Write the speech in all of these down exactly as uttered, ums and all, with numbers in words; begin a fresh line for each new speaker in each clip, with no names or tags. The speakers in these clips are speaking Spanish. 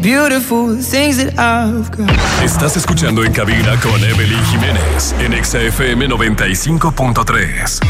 beautiful things that I've got.
Estás escuchando En Cabina con Evelyn Jiménez en Exa F M noventa y cinco punto tres.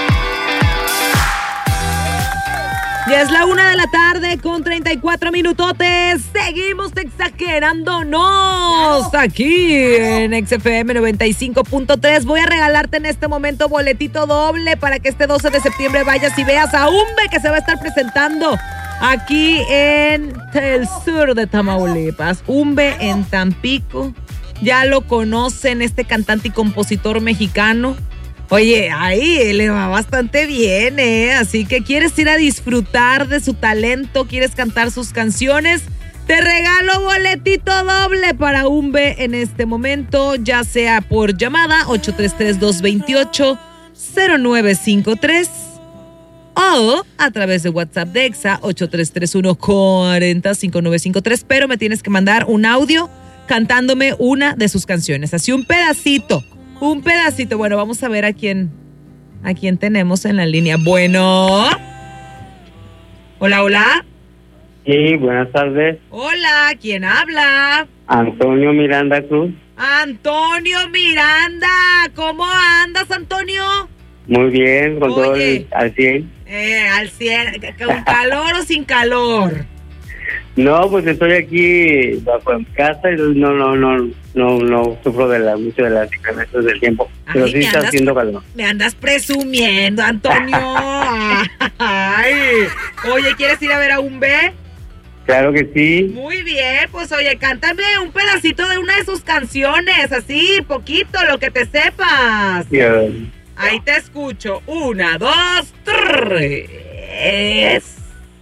Ya es la una de la tarde con treinta y cuatro minutotes. Seguimos exagerándonos aquí en X F M noventa y cinco punto tres. Voy a regalarte en este momento boletito doble para que este doce de septiembre vayas y veas a Umbe, que se va a estar presentando aquí en el sur de Tamaulipas. Umbe en Tampico. Ya lo conocen, este cantante y compositor mexicano. Oye, ahí le va bastante bien, ¿eh? Así que quieres ir a disfrutar de su talento, quieres cantar sus canciones, te regalo boletito doble para Umbe en este momento, ya sea por llamada ocho tres tres, dos dos ocho, cero nueve cinco tres o a través de WhatsApp de Exa ocho tres tres uno, cuatro cero, cinco nueve cinco tres, pero me tienes que mandar un audio cantándome una de sus canciones, así un pedacito. Un pedacito. Bueno, vamos a ver a quién, a quién tenemos en la línea. Bueno. Hola, hola.
Sí, buenas tardes.
Hola, ¿quién habla?
Antonio Miranda Cruz.
Antonio Miranda. ¿Cómo andas, Antonio?
Muy bien, con
Oye,
todo el, al cien.
Eh, al cien. ¿Con calor o sin calor?
No, pues estoy aquí bajo en casa y no, no, no, no, no sufro de la, mucho de las inclemencias del tiempo.
Ay,
pero sí está
andas,
haciendo calor.
Me andas presumiendo, Antonio. Ay. Oye, ¿quieres ir a ver a Umbe?
Claro que sí.
Muy bien, pues oye, cántame un pedacito de una de sus canciones, así, poquito, lo que te sepas.
Sí, a ver.
Ahí te escucho. Una, dos, tres.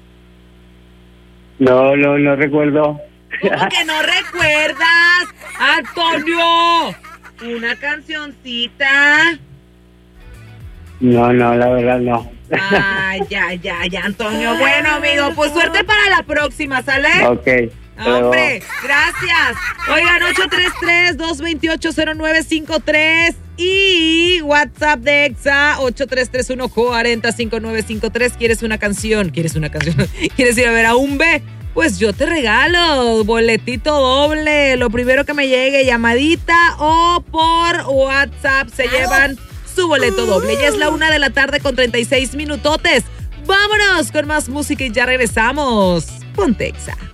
No, no, no recuerdo.
¿Cómo que no recuerdas? Antonio, una cancioncita.
No, no, la verdad no.
Ay, ya, ya, ya, Antonio. Bueno, amigo, pues suerte para la próxima, ¿sale?
Ok.
Hombre, gracias. Oigan, ocho tres tres, dos dos ocho, cero nueve cinco tres y WhatsApp de Exa ocho tres tres uno, cuatro cero, cinco nueve cinco tres. ¿Quieres una canción? ¿Quieres una canción? ¿Quieres ir a ver a Umbe? Pues yo te regalo boletito doble. Lo primero que me llegue, llamadita o por WhatsApp, se llevan su boleto doble. Ya es la una de la tarde con treinta y seis minutotes. Vámonos con más música y ya regresamos. Ponte Exa.